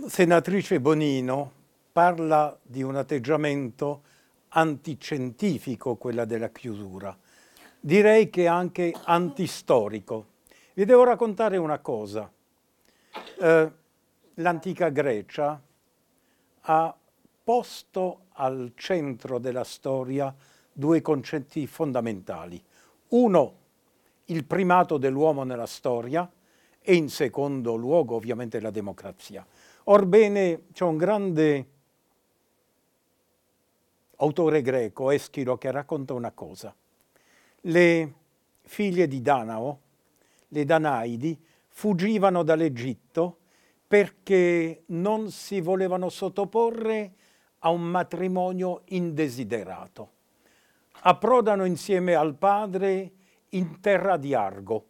senatrice Bonino parla di un atteggiamento antiscientifico, quella della chiusura. Direi che anche antistorico. Vi devo raccontare una cosa. L'antica Grecia ha posto al centro della storia due concetti fondamentali. Uno, il primato dell'uomo nella storia, e in secondo luogo ovviamente la democrazia. Orbene, c'è un grande autore greco, Eschilo, che racconta una cosa. Le figlie di Danao, le Danaidi, fuggivano dall'Egitto perché non si volevano sottoporre a un matrimonio indesiderato. Approdano insieme al padre in terra di Argo.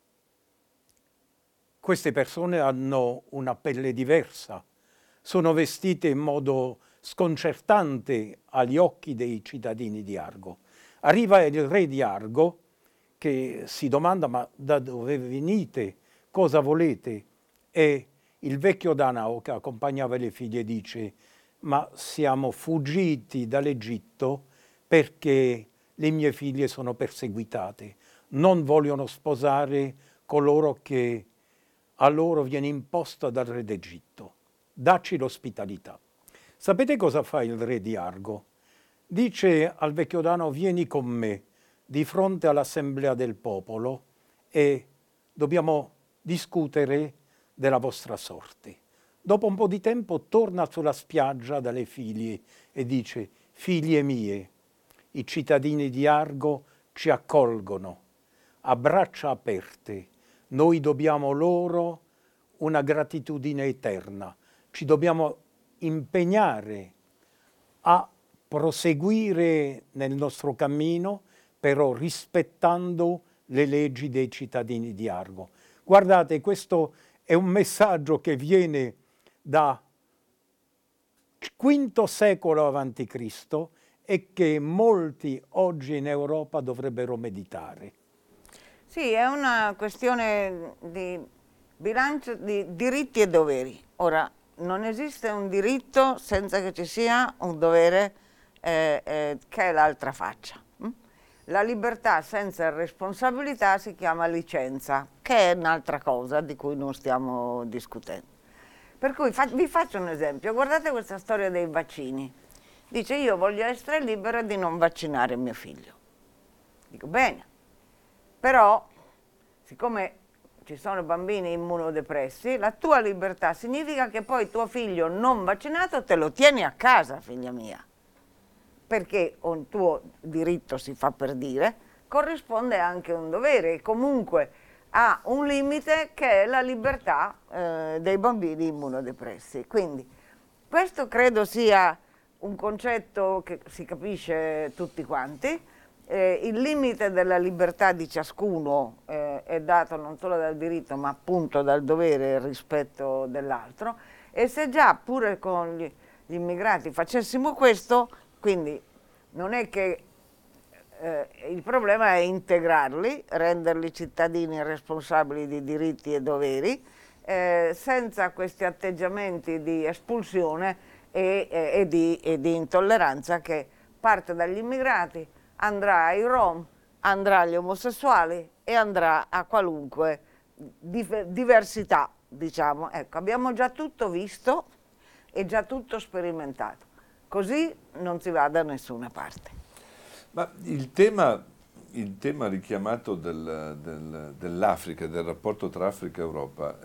Queste persone hanno una pelle diversa, sono vestite in modo sconcertante agli occhi dei cittadini di Argo. Arriva il re di Argo che si domanda: ma da dove venite? Cosa volete? E il vecchio Danao che accompagnava le figlie dice: ma siamo fuggiti dall'Egitto perché le mie figlie sono perseguitate, non vogliono sposare coloro che a loro viene imposta dal re d'Egitto. Dacci l'ospitalità. Sapete cosa fa il re di Argo? Dice al vecchio Danao: vieni con me di fronte all'assemblea del popolo e dobbiamo discutere della vostra sorte. Dopo un po' di tempo torna sulla spiaggia dalle figlie e dice: figlie mie, i cittadini di Argo ci accolgono a braccia aperte. Noi dobbiamo loro una gratitudine eterna. Ci dobbiamo impegnare a proseguire nel nostro cammino, però rispettando le leggi dei cittadini di Argo. Guardate, questo è un messaggio che viene da V secolo avanti Cristo e che molti oggi in Europa dovrebbero meditare. Sì, è una questione di bilancio di diritti e doveri. Ora, non esiste un diritto senza che ci sia un dovere che è l'altra faccia. La libertà senza responsabilità si chiama licenza, che è un'altra cosa di cui non stiamo discutendo. Per cui vi faccio un esempio. Guardate questa storia dei vaccini. Dice: io voglio essere libera di non vaccinare mio figlio. Dico: bene. Però, siccome ci sono bambini immunodepressi, la tua libertà significa che poi tuo figlio non vaccinato te lo tieni a casa, figlia mia. Perché un tuo diritto, si fa per dire, corrisponde anche un dovere e comunque ha un limite che è la libertà dei bambini immunodepressi. Quindi questo credo sia un concetto che si capisce tutti quanti. Il limite della libertà di ciascuno è dato non solo dal diritto ma appunto dal dovere e il rispetto dell'altro, e se già pure con gli immigrati facessimo questo, quindi non è che il problema è integrarli, renderli cittadini responsabili di diritti e doveri, senza questi atteggiamenti di espulsione e di intolleranza che parte dagli immigrati, andrà ai rom, andrà agli omosessuali e andrà a qualunque diversità, diciamo. Ecco, abbiamo già tutto visto e già tutto sperimentato. Così non si va da nessuna parte. Ma il tema richiamato dell'Africa, del rapporto tra Africa e Europa,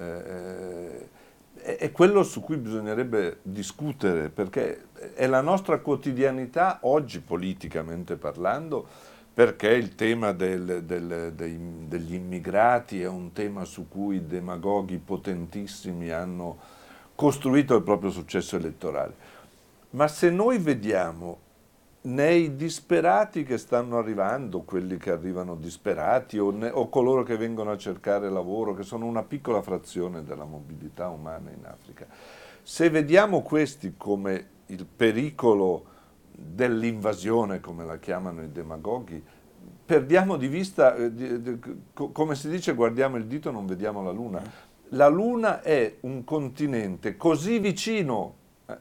è quello su cui bisognerebbe discutere, perché è la nostra quotidianità oggi, politicamente parlando, perché il tema degli immigrati è un tema su cui demagoghi potentissimi hanno costruito il proprio successo elettorale. Ma se noi vediamo nei disperati che stanno arrivando, quelli che arrivano disperati o coloro che vengono a cercare lavoro, che sono una piccola frazione della mobilità umana in Africa, se vediamo questi come il pericolo dell'invasione, come la chiamano i demagoghi, perdiamo di vista, come si dice, guardiamo il dito, non vediamo la luna. La Luna è un continente così vicino,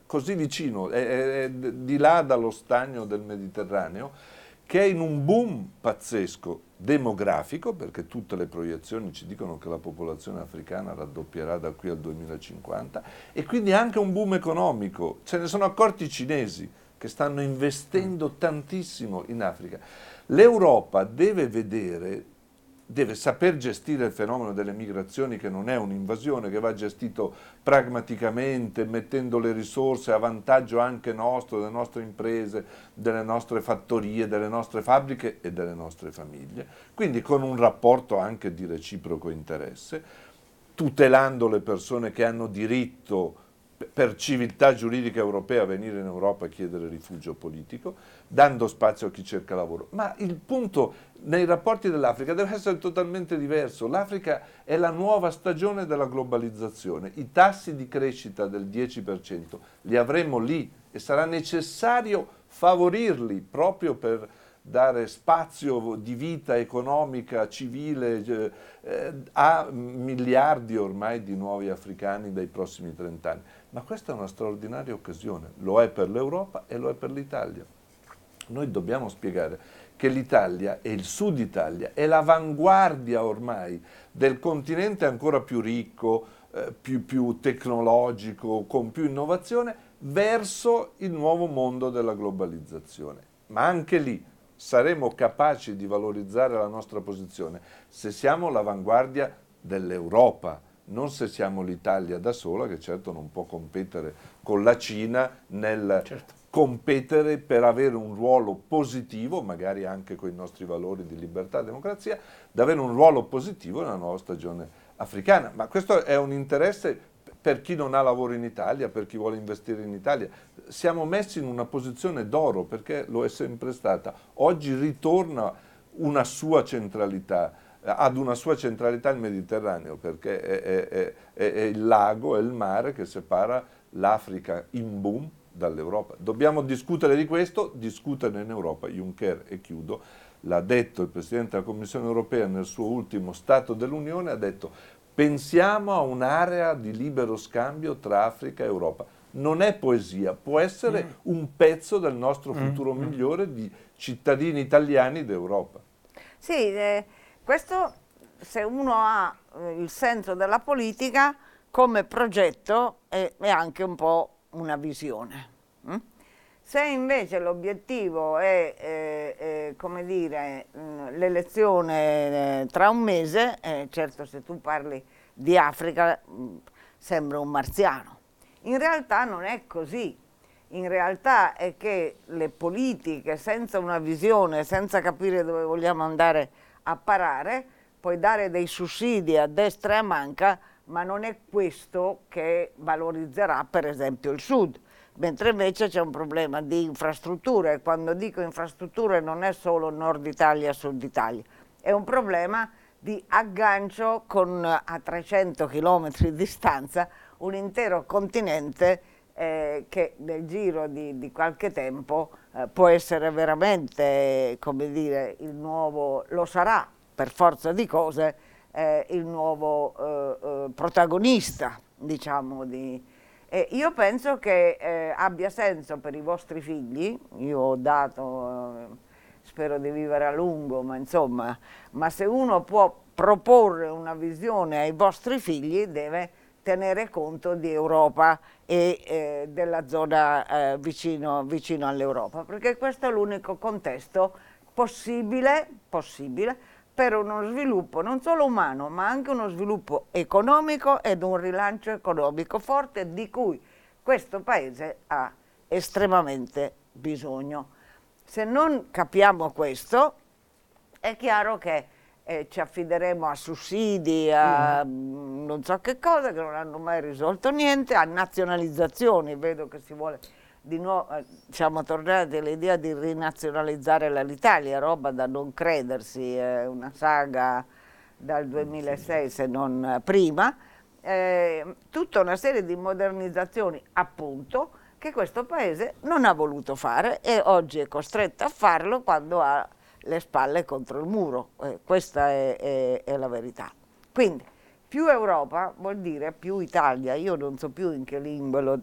è di là dallo stagno del Mediterraneo, che è in un boom pazzesco demografico, perché tutte le proiezioni ci dicono che la popolazione africana raddoppierà da qui al 2050, e quindi anche un boom economico. Se ne sono accorti i cinesi, che stanno investendo tantissimo in Africa. L'Europa deve saper gestire il fenomeno delle migrazioni, che non è un'invasione, che va gestito pragmaticamente, mettendo le risorse a vantaggio anche nostro, delle nostre imprese, delle nostre fattorie, delle nostre fabbriche e delle nostre famiglie, quindi con un rapporto anche di reciproco interesse, tutelando le persone che hanno diritto per civiltà giuridica europea a venire in Europa a chiedere rifugio politico, dando spazio a chi cerca lavoro. Ma il punto nei rapporti dell'Africa deve essere totalmente diverso. L'Africa è la nuova stagione della globalizzazione. I tassi di crescita del 10% li avremo lì e sarà necessario favorirli proprio per dare spazio di vita economica, civile a miliardi ormai di nuovi africani dai prossimi 30 anni. Ma questa è una straordinaria occasione, lo è per l'Europa e lo è per l'Italia. Noi dobbiamo spiegare che l'Italia e il Sud Italia è l'avanguardia ormai del continente ancora più ricco, più tecnologico, con più innovazione, verso il nuovo mondo della globalizzazione. Ma anche lì saremo capaci di valorizzare la nostra posizione se siamo l'avanguardia dell'Europa, non se siamo l'Italia da sola, che certo non può competere con la Cina nel competere per avere un ruolo positivo, magari anche con i nostri valori di libertà e democrazia, da avere un ruolo positivo nella nuova stagione africana. Ma questo è un interesse per chi non ha lavoro in Italia, per chi vuole investire in Italia. Siamo messi in una posizione d'oro, perché lo è sempre stata. Oggi ritorna una sua centralità, ad una sua centralità il Mediterraneo, perché è il lago, è il mare che separa l'Africa in boom dall'Europa. Dobbiamo discutere di questo, discuterne in Europa. Juncker, e chiudo, l'ha detto il Presidente della Commissione europea nel suo ultimo Stato dell'Unione, ha detto: pensiamo a un'area di libero scambio tra Africa e Europa. Non è poesia, può essere un pezzo del nostro futuro migliore di cittadini italiani d'Europa. Sì, questo, se uno ha il senso della politica come progetto, è anche un po' una visione. Se invece l'obiettivo è come dire, l'elezione tra un mese, certo, se tu parli di Africa sembra un marziano. In realtà non è così. In realtà è che le politiche senza una visione, senza capire dove vogliamo andare a parare, puoi dare dei sussidi a destra e a manca, ma non è questo che valorizzerà per esempio il Sud. Mentre invece c'è un problema di infrastrutture. Quando dico infrastrutture non è solo Nord Italia e Sud Italia, è un problema di aggancio con a 300 km di distanza un intero continente che nel giro di qualche tempo può essere veramente, come dire, il nuovo, lo sarà per forza di cose, il nuovo protagonista, diciamo, io penso che abbia senso per i vostri figli. Io ho dato, spero di vivere a lungo, ma insomma, ma se uno può proporre una visione ai vostri figli deve tenere conto di Europa e della zona vicino all'Europa, perché questo è l'unico contesto possibile per uno sviluppo non solo umano, ma anche uno sviluppo economico ed un rilancio economico forte di cui questo Paese ha estremamente bisogno. Se non capiamo questo, è chiaro che ci affideremo a sussidi, a non so che cosa, che non hanno mai risolto niente, a nazionalizzazioni. Vedo che si vuole di nuovo, siamo tornati all'idea di rinazionalizzare l'Italia, roba da non credersi, è una saga dal 2006 se non prima, tutta una serie di modernizzazioni appunto che questo Paese non ha voluto fare e oggi è costretto a farlo quando ha le spalle contro il muro, questa è la verità. Quindi più Europa vuol dire più Italia. Io non so più in che